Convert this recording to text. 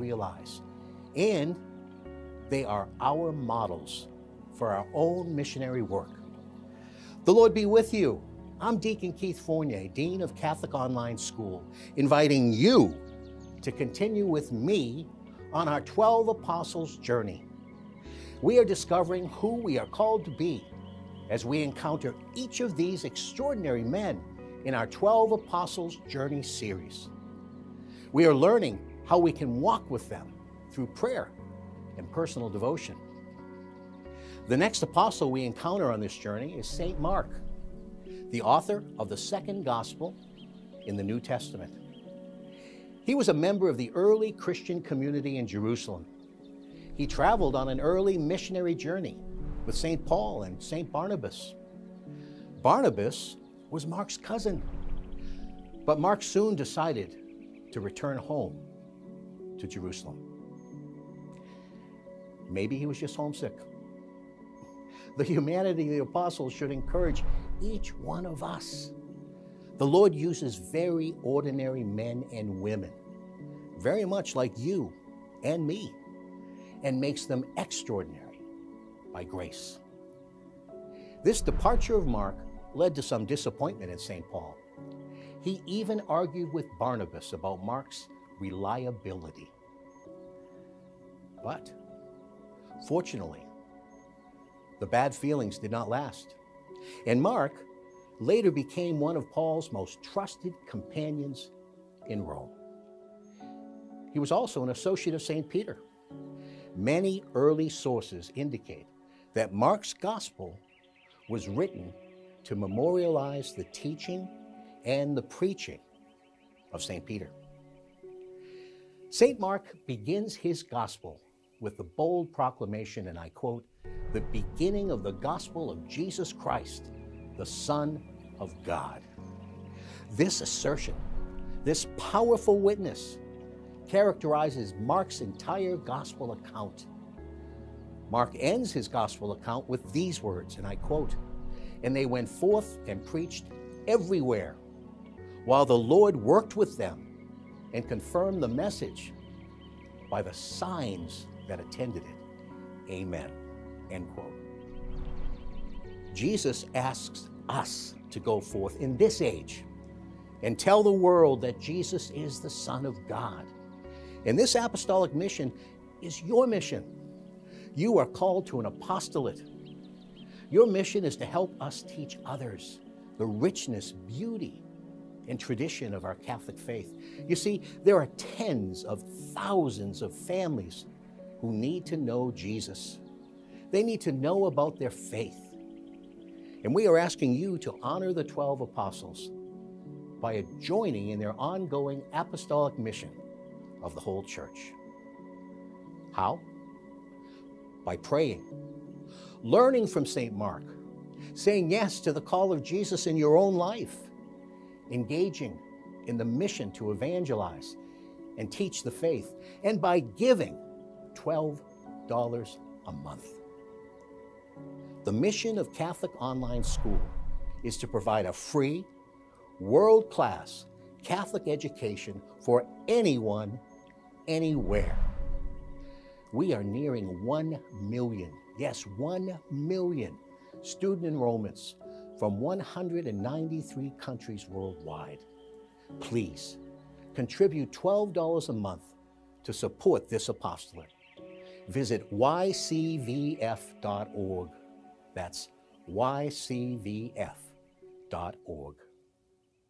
memorialize. And they are our models for our own missionary work. The Lord be with you. I'm Deacon Keith Fournier, Dean of Catholic Online School, inviting you to continue with me on our 12 Apostles journey. We are discovering who we are called to be as we encounter each of these extraordinary men in our 12 Apostles Journey series. We are learning how we can walk with them through prayer and personal devotion. The next apostle we encounter on this journey is St. Mark, the author of the second gospel in the New Testament. He was a member of the early Christian community in Jerusalem. He traveled on an early missionary journey with St. Paul and St. Barnabas. Barnabas was Mark's cousin, but Mark soon decided to return home to Jerusalem. Maybe he was just homesick. The humanity of the apostles should encourage each one of us. The Lord uses very ordinary men and women, very much like you and me, and makes them extraordinary by grace. This departure of Mark led to some disappointment in St. Paul. He even argued with Barnabas about Mark's reliability. But fortunately, the bad feelings did not last, and Mark later became one of Paul's most trusted companions in Rome. He was also an associate of St. Peter. Many early sources indicate that Mark's gospel was written to memorialize the teaching and the preaching of St. Peter. St. Mark begins his gospel with the bold proclamation, and I quote, "The beginning of the gospel of Jesus Christ, the Son of God." This assertion, this powerful witness, characterizes Mark's entire gospel account. Mark ends his gospel account with these words, and I quote, "And they went forth and preached everywhere, while the Lord worked with them and confirmed the message by the signs that attended it. Amen." End quote. Jesus asks us to go forth in this age and tell the world that Jesus is the Son of God. And this apostolic mission is your mission. You are called to an apostolate. Your mission is to help us teach others the richness, beauty, and tradition of our Catholic faith. You see, there are tens of thousands of families who need to know Jesus. They need to know about their faith. And we are asking you to honor the 12 apostles by joining in their ongoing apostolic mission of the whole church. How? By praying, learning from St. Mark, saying yes to the call of Jesus in your own life, engaging in the mission to evangelize and teach the faith, and by giving $12 a month. The mission of Catholic Online School is to provide a free, world-class Catholic education for anyone, anywhere. We are nearing 1 million, yes, 1 million student enrollments from 193 countries worldwide. Please contribute $12 a month to support this apostolate. Visit ycvf.org. That's ycvf.org.